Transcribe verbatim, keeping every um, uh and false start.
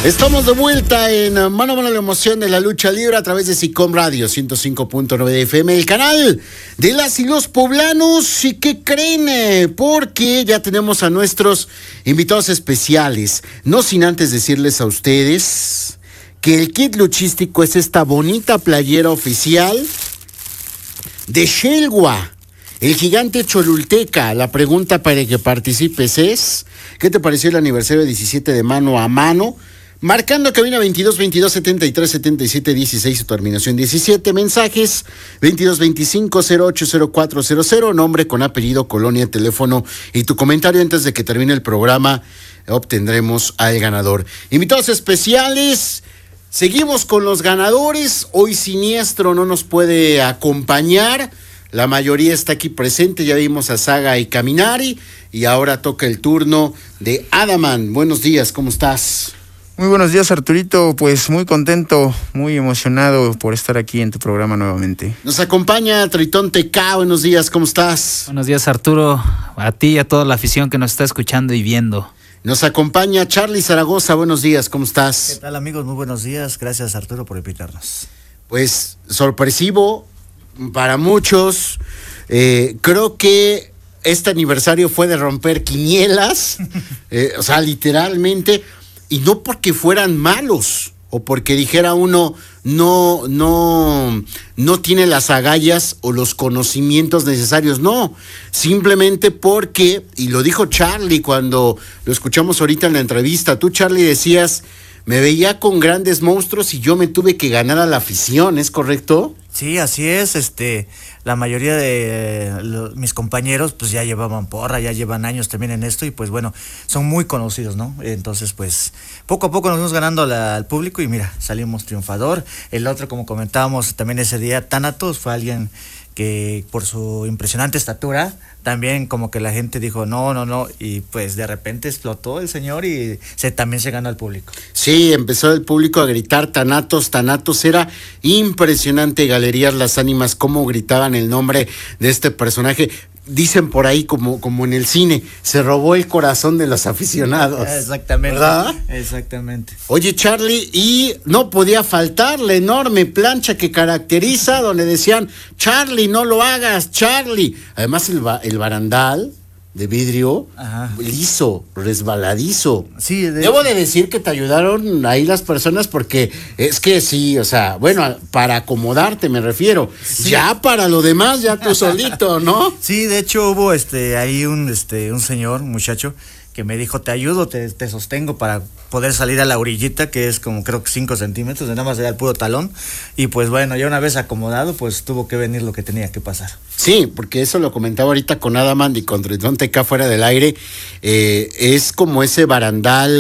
Estamos de vuelta en Mano a Mano, la emoción de la lucha libre a través de SICOM Radio ciento cinco punto nueve F M, el canal de las y los poblanos. ¿Y qué creen? Porque ya tenemos a nuestros invitados especiales. No sin antes decirles a ustedes que el kit luchístico es esta bonita playera oficial de Xelwa, el gigante cholulteca. La pregunta para que participes es: ¿qué te pareció el aniversario diecisiete de Mano a Mano? Marcando cabina veintidós veintidós setenta y tres setenta y siete dieciséis, su terminación diecisiete. Mensajes veintidós veinticinco cero ocho cero cuatro cero cero, nombre con apellido, colonia, teléfono y tu comentario. Antes de que termine el programa obtendremos al ganador. Invitados especiales, seguimos con los ganadores. Hoy Siniestro no nos puede acompañar, la mayoría está aquí presente. Ya vimos a Saga y Caminari y ahora toca el turno de Adaman. Buenos días, ¿cómo estás? Muy buenos días, Arturito. Pues muy contento, muy emocionado por estar aquí en tu programa nuevamente. Nos acompaña Tritón T K. Buenos días, ¿cómo estás? Buenos días, Arturo, a ti y a toda la afición que nos está escuchando y viendo. Nos acompaña Charly Zaragoza. Buenos días, ¿cómo estás? ¿Qué tal, amigos? Muy buenos días. Gracias, Arturo, por invitarnos. Pues sorpresivo para muchos. Eh, creo que este aniversario fue de romper quinielas, eh, o sea, literalmente. Y no porque fueran malos o porque dijera uno no, no, no tiene las agallas o los conocimientos necesarios, no, simplemente porque, y lo dijo Charly cuando lo escuchamos ahorita en la entrevista, tú, Charly, decías: me veía con grandes monstruos y yo me tuve que ganar a la afición, ¿es correcto? Sí, así es. Este, la mayoría de lo, mis compañeros pues ya llevaban porra, ya llevan años también en esto y pues bueno, son muy conocidos, ¿no? Entonces pues poco a poco nos fuimos ganando la, al público y mira, salimos triunfador. El otro, como comentábamos también ese día, Thanatos, fue alguien que por su impresionante estatura también como que la gente dijo no, no, no, y pues de repente explotó el señor y se también se ganó al público. Sí, empezó el público a gritar Thanatos, Thanatos. Era impresionante, Galerías Las Ánimas, cómo gritaban el nombre de este personaje. Dicen por ahí, como, como en el cine, se robó el corazón de los aficionados. Exactamente. ¿Verdad? Exactamente. Oye, Charly, y no podía faltar la enorme plancha que caracteriza, donde decían: Charly, no lo hagas, Charly. Además, el, ba- el barandal de vidrio, ajá, liso, resbaladizo. Sí, de... Debo de decir que te ayudaron ahí las personas, porque es que sí, o sea, bueno, para acomodarte me refiero. Sí. Ya para lo demás, ya tú solito, ¿no? Sí, de hecho hubo este ahí un este un señor, un muchacho, que me dijo: te ayudo, te, te sostengo para poder salir a la orillita, que es como creo que cinco centímetros, de nada más era el puro talón. Y pues bueno, ya una vez acomodado, pues tuvo que venir lo que tenía que pasar. Sí, porque eso lo comentaba ahorita con Adaman y con Tritón T K fuera del aire. Eh, es como ese barandal